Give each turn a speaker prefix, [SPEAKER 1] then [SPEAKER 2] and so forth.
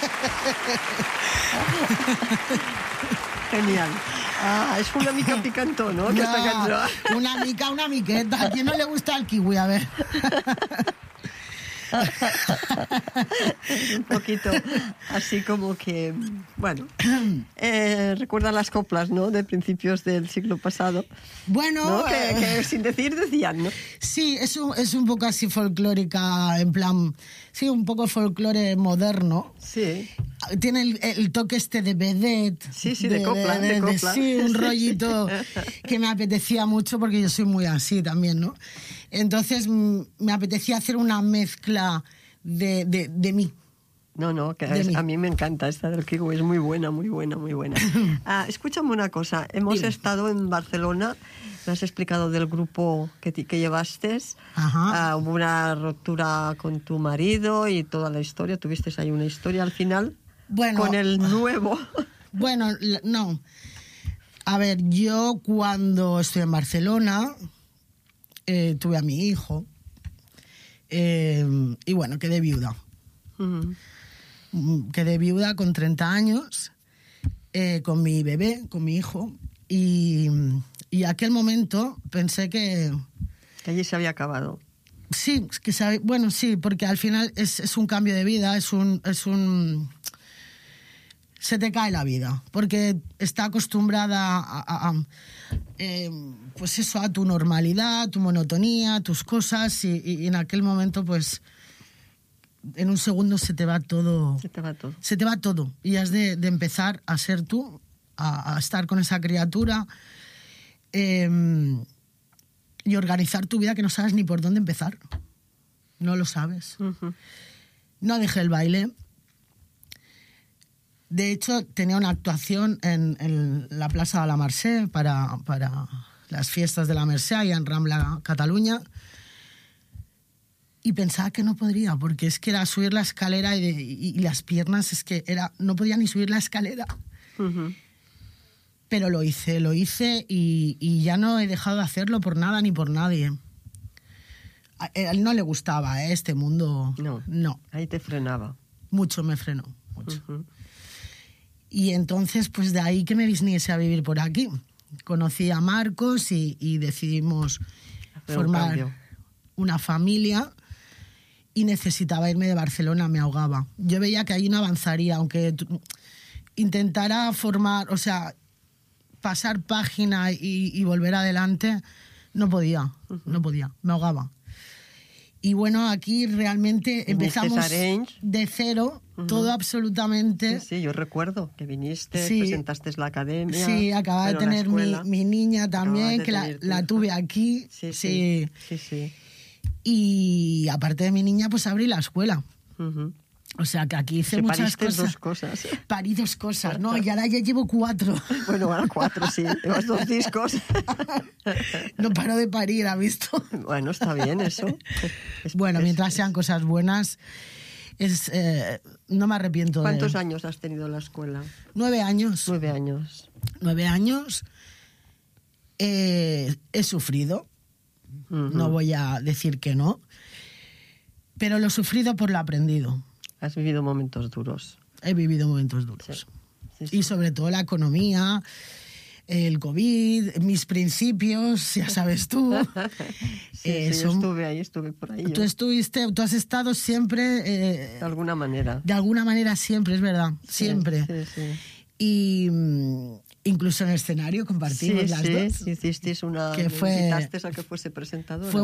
[SPEAKER 1] Genial. És una mica picantó, no? Aquesta cançó.
[SPEAKER 2] Una miqueta. ¿A quién no le gusta el kiwi? A ver.
[SPEAKER 1] Un poquito así como que, bueno, recuerda las coplas, ¿no? De principios del siglo pasado.
[SPEAKER 2] Bueno,
[SPEAKER 1] ¿no? Que sin decir decían, ¿no?
[SPEAKER 2] Sí, es un poco así folclórica, en plan, sí, un poco folclore moderno.
[SPEAKER 1] Sí.
[SPEAKER 2] Tiene el toque este de vedette.
[SPEAKER 1] Sí, de copla, de copla.
[SPEAKER 2] Sí, un rollito que me apetecía mucho porque yo soy muy así también, ¿no? Entonces me apetecía hacer una mezcla de mí.
[SPEAKER 1] No, que a mí me encanta esta del kiwi, es muy buena, muy buena, muy buena. Escúchame una cosa, hemos estado en Barcelona, me has explicado del grupo que llevaste, hubo una ruptura con tu marido y toda la historia, tuviste ahí una historia al final, bueno, con el nuevo.
[SPEAKER 2] Bueno, no. A ver, yo cuando estoy en Barcelona tuve a mi hijo y bueno, quedé viuda. Quedé viuda con 30 años, con mi bebé, con mi hijo, y aquel momento pensé que
[SPEAKER 1] allí se había acabado.
[SPEAKER 2] Sí, bueno, sí, porque al final es un cambio de vida, se te cae la vida, porque está acostumbrada pues eso, a tu normalidad, a tu monotonía, a tus cosas, y en aquel momento, pues, en un segundo se te va todo. Se te va todo. Y has de empezar a ser tú, a estar con esa criatura, y organizar tu vida que no sabes ni por dónde empezar. No lo sabes. No dejé el baile. De hecho, tenía una actuación en la Plaça de la Mercè para las fiestas de la Mercè, allá en Rambla, Cataluña. Y pensaba que no podría, porque es que era subir la escalera y las piernas, es que no podía ni subir la escalera. Pero lo hice y ya no he dejado de hacerlo por nada ni por nadie. A él no le gustaba este mundo. No.
[SPEAKER 1] Ahí te frenaba.
[SPEAKER 2] Mucho me frenó, mucho. Y entonces, pues de ahí que me viniese a vivir por aquí. Conocí a Marcos y decidimos formar una familia y necesitaba irme de Barcelona, me ahogaba. Yo veía que ahí no avanzaría, aunque intentara formar, o sea, pasar página y volver adelante, no podía, me ahogaba. Y bueno, aquí realmente empezamos de cero, todo absolutamente.
[SPEAKER 1] Sí, yo recuerdo que viniste, presentaste la academia.
[SPEAKER 2] Sí, acababa de tener mi niña también, que la tuve aquí. Sí. Y aparte de mi niña, pues abrí la escuela. O sea, que aquí hice muchas cosas.
[SPEAKER 1] Dos cosas.
[SPEAKER 2] Parí 2 cosas, ¿no? Y ahora ya llevo 4.
[SPEAKER 1] Bueno, ahora 4, sí. Llevas 2 discos.
[SPEAKER 2] No paro de parir, ¿ha visto?
[SPEAKER 1] Bueno, está bien eso.
[SPEAKER 2] Bueno, mientras sean cosas buenas, no me arrepiento.
[SPEAKER 1] ¿Cuántos años has tenido en la escuela?
[SPEAKER 2] 9 años.
[SPEAKER 1] 9 años.
[SPEAKER 2] 9 años. He sufrido. No voy a decir que no. Pero lo sufrido por lo aprendido.
[SPEAKER 1] Has vivido momentos duros.
[SPEAKER 2] He vivido momentos duros. Sí. Y sobre todo la economía, el COVID, mis principios, ya sabes tú.
[SPEAKER 1] Yo estuve por ahí.
[SPEAKER 2] Tú has estado siempre...
[SPEAKER 1] de alguna manera.
[SPEAKER 2] De alguna manera siempre, es verdad, siempre.
[SPEAKER 1] Sí.
[SPEAKER 2] Y incluso en el escenario compartimos las dos.
[SPEAKER 1] Sí, hicisteis una...
[SPEAKER 2] Que fue,
[SPEAKER 1] necesitaste a que fuese presentadora.